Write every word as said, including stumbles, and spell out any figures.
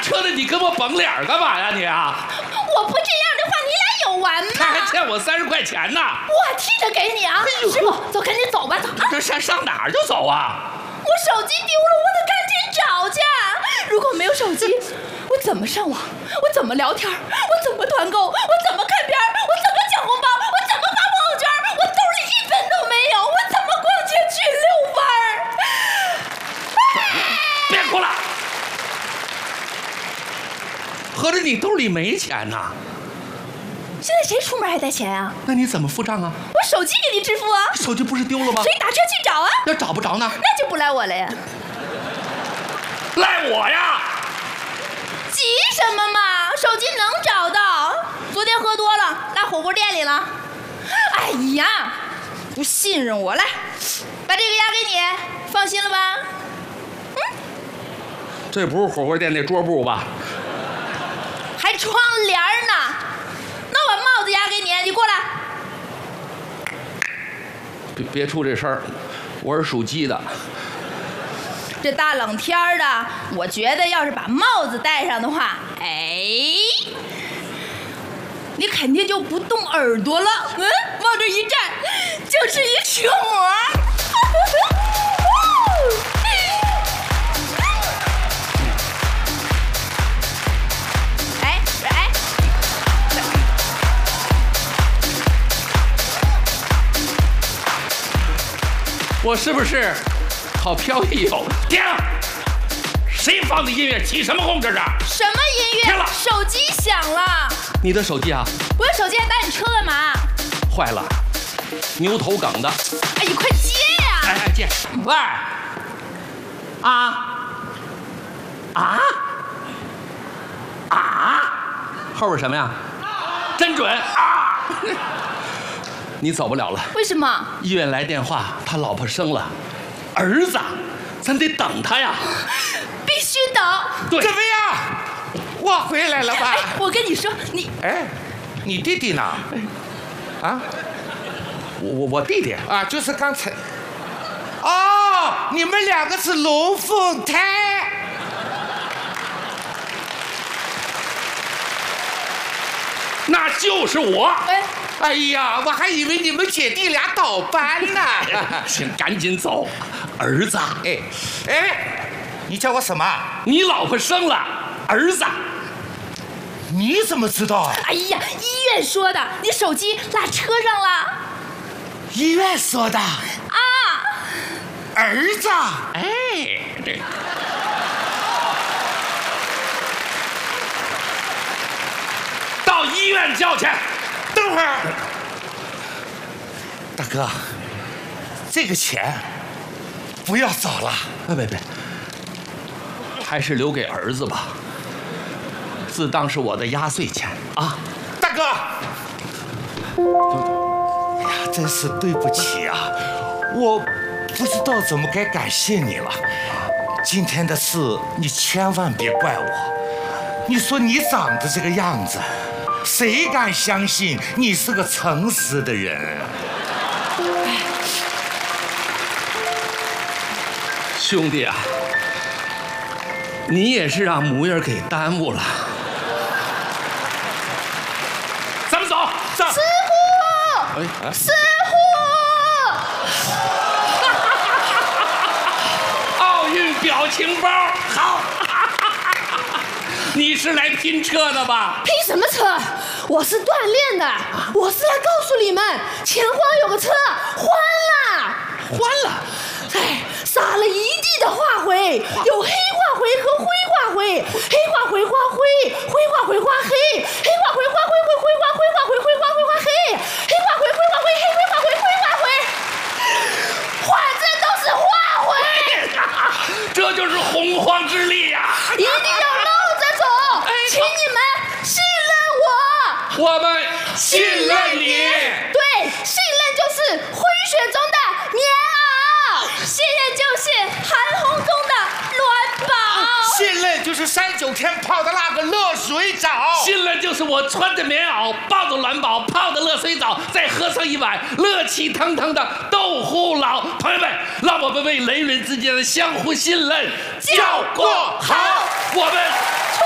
车的，你跟我绷脸干嘛呀你啊？ 我不这样的话，你俩有完吗？ 他还欠我三十块钱呢。 我替着给你啊！师傅，走，赶紧走吧，走。 这上上哪儿就走啊？ 我手机丢了，我得赶紧找去。如果没有手机，我怎么上网？我怎么聊天？我怎么团购？我怎么看片？我怎么抢红包？我怎么发朋友圈？我兜里一分都没有，我怎么逛街去遛弯儿？ 别哭了，合着你兜里没钱呐？ 现在谁出门还带钱啊？ 那你怎么付账啊？ 我手机给你支付啊！ 手机不是丢了吗？ 谁打车去找啊？ 要找不着呢？ 那就不赖我了呀！ 赖我呀！ 急什么嘛？手机能找到。昨天喝多了，拉火锅店里了。哎呀，不信任我，来，把这个押给你，放心了吧？嗯， 这不是火锅店那桌布吧？ 还窗帘呢。那我把帽子押给你，你过来。 别别出这声儿，我是属鸡的。 这大冷天的，我觉得要是把帽子戴上的话，哎，你肯定就不动耳朵了。嗯，往这一站，就是一车模。哎哎， 我是不是好飘逸有？停！谁放的音乐？起什么哄？这是什么音乐？ 停了！ 手机响了。 你的手机啊？ 我有手机还打你车干嘛？ 坏了，牛头梗的。 哎，你快接呀！ 哎哎，接。喂，啊啊啊！后边什么呀？真准啊！你走不了了。 为什么？ 医院来电话，他老婆生了儿子，咱得等他呀。 必须等。 对， 怎么样？我回来了吧？ 哎，我跟你说，你哎，你弟弟呢？啊？ 我我我弟弟啊，就是刚才。哦，你们两个是龙凤胎。 那就是我。 哎。 哎呀，我还以为你们姐弟俩倒班呢。 请赶紧走，儿子。 哎哎，你叫我什么？ 你老婆生了儿子。 你怎么知道啊？ 哎呀，医院说的，你手机落车上了。 医院说的。 啊。 儿子。 哎，这。到医院叫去。 等会儿，大哥，这个钱不要找了。 别别别，还是留给儿子吧，自当是我的压岁钱啊。 大哥，哎呀，真是对不起啊，我不知道怎么该感谢你了。今天的事你千万别怪我。你说你长得这个样子，谁敢相信你是个诚实的人？ 兄弟啊，你也是让母爷给耽误了。咱们走，走。 师傅， 哎， 师傅， 奥运表情包好。你是来拼车的吧？ 拼什么车？我是锻炼的，我是来告诉你们，前方有个车换了， 换了。 哎，撒了一地的化灰，有黑化灰和灰化灰，黑化灰化灰，灰化灰化黑，黑化灰化灰灰灰化灰化灰灰化灰化黑，黑化灰灰化灰黑灰化灰灰化灰，反正都是化灰。 这就是洪荒之力呀！ 一定要绕着走，请你们信任我。 我们信任你。 对，信任就是灰雪中的棉袄，信任就是寒风中的暖宝， 信任就是三九天泡的那个热水澡， 信任就是我穿着棉袄，抱着暖宝，泡的热水澡，再喝上一碗热气腾腾的豆腐脑。朋友们，让我们为人与人之间的相互信任叫过好。我们。